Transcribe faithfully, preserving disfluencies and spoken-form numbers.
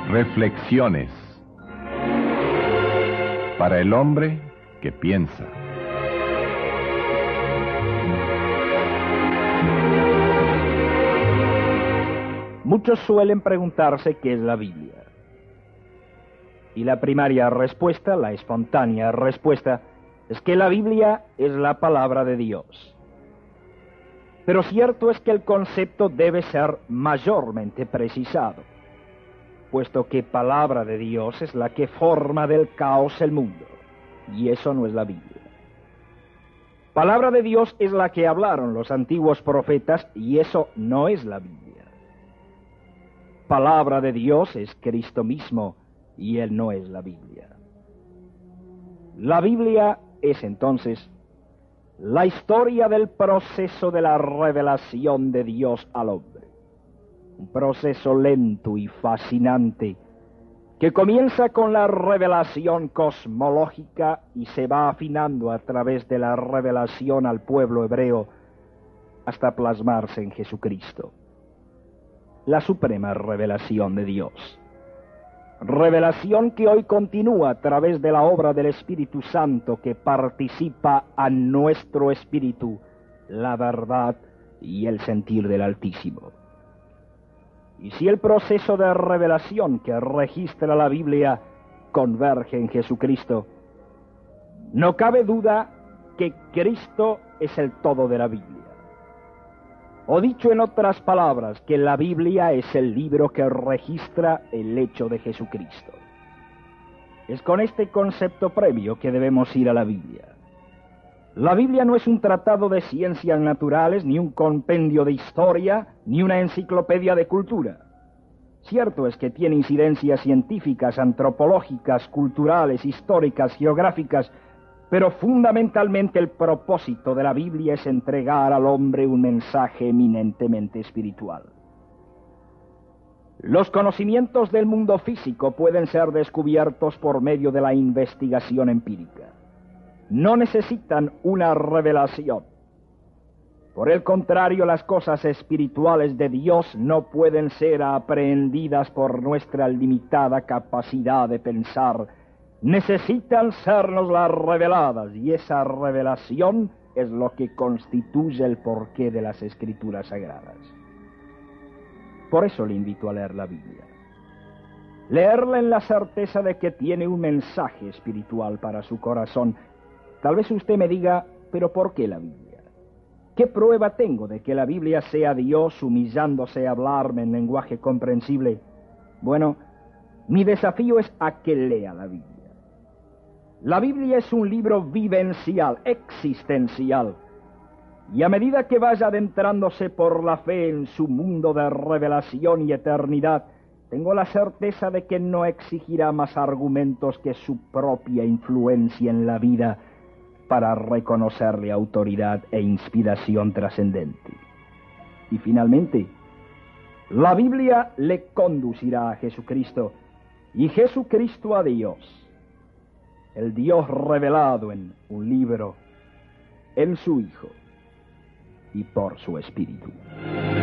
Reflexiones para el hombre que piensa. Muchos suelen preguntarse qué es la Biblia. Y la primaria respuesta, la espontánea respuesta, es que la Biblia es la palabra de Dios. Pero cierto es que el concepto debe ser mayormente precisado, puesto que palabra de Dios es la que forma del caos el mundo, y eso no es la Biblia. Palabra de Dios es la que hablaron los antiguos profetas, y eso no es la Biblia. Palabra de Dios es Cristo mismo, y Él no es la Biblia. La Biblia es entonces la historia del proceso de la revelación de Dios al hombre. Un proceso lento y fascinante que comienza con la revelación cosmológica y se va afinando a través de la revelación al pueblo hebreo hasta plasmarse en Jesucristo. La suprema revelación de Dios. Revelación que hoy continúa a través de la obra del Espíritu Santo que participa a nuestro espíritu la verdad y el sentir del Altísimo. Y si el proceso de revelación que registra la Biblia converge en Jesucristo, no cabe duda que Cristo es el todo de la Biblia. O dicho en otras palabras, que la Biblia es el libro que registra el hecho de Jesucristo. Es con este concepto previo que debemos ir a la Biblia. La Biblia no es un tratado de ciencias naturales, ni un compendio de historia, ni una enciclopedia de cultura. Cierto es que tiene incidencias científicas, antropológicas, culturales, históricas, geográficas, pero fundamentalmente el propósito de la Biblia es entregar al hombre un mensaje eminentemente espiritual. Los conocimientos del mundo físico pueden ser descubiertos por medio de la investigación empírica. No necesitan una revelación. Por el contrario, las cosas espirituales de Dios no pueden ser aprehendidas por nuestra limitada capacidad de pensar. Necesitan sernos las reveladas, y esa revelación es lo que constituye el porqué de las Escrituras Sagradas. Por eso le invito a leer la Biblia. Leerla en la certeza de que tiene un mensaje espiritual para su corazón. Tal vez usted me diga, ¿pero por qué la Biblia? ¿Qué prueba tengo de que la Biblia sea Dios humillándose a hablarme en lenguaje comprensible? Bueno, mi desafío es a que lea la Biblia. La Biblia es un libro vivencial, existencial, y a medida que vaya adentrándose por la fe en su mundo de revelación y eternidad, tengo la certeza de que no exigirá más argumentos que su propia influencia en la vida para reconocerle autoridad e inspiración trascendente. Y finalmente, la Biblia le conducirá a Jesucristo y Jesucristo a Dios, el Dios revelado en un libro, en su Hijo y por su Espíritu.